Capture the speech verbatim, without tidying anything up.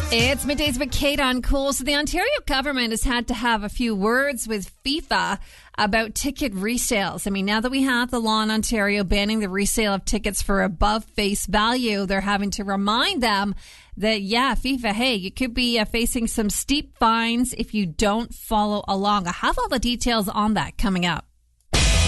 It's Middays with Kate on Cool. So the Ontario government has had to have a few words with FIFA about ticket resales. I mean, now that we have the law in Ontario banning the resale of tickets for above face value, they're having to remind them that, yeah, FIFA, hey, you could be uh, facing some steep fines if you don't follow along. I have all the details on that coming up.